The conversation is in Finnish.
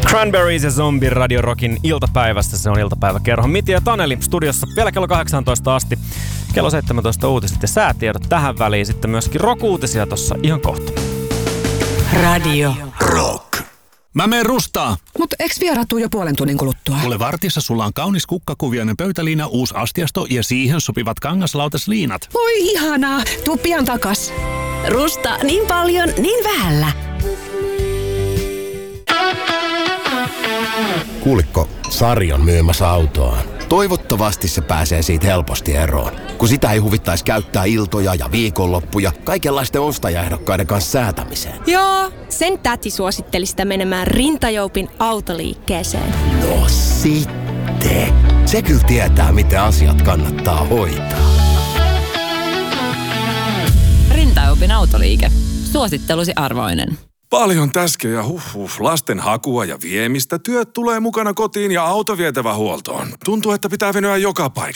Cranberries ja Zombie Radio Rockin iltapäivästä. Se on iltapäiväkerho. Miti ja Taneli studiossa vielä kello 18 asti. Kello 17 uutiset ja säätiedot tähän väliin. Sitten myöskin rock-uutisia tossa ihan kohta. Radio Rock. Mä menen rustaa. Mut eks vieraat tuu jo puolen tunnin kuluttua? Mulle vartissa sulla on kaunis kukkakuviainen pöytäliina, uusi astiasto ja siihen sopivat kangaslautasliinat. Oi ihanaa, tuu pian takas. Rusta niin paljon, niin vähällä. Kuulikko, Sari on myymässä autoaan. Toivottavasti se pääsee siitä helposti eroon, kun sitä ei huvittaisi käyttää iltoja ja viikonloppuja kaikenlaisten ostajaehdokkaiden kanssa säätämiseen. Joo, sen täti suositteli sitä menemään Rintajoupin autoliikkeeseen. No sitten. Se kyllä tietää, miten asiat kannattaa hoitaa. Rintajoupin autoliike. Suosittelusi arvoinen. Paljon täskejä, lasten hakua ja viemistä. Työt tulee mukana kotiin ja auto vietävä huoltoon. Tuntuu, että pitää venyä joka paikkaan.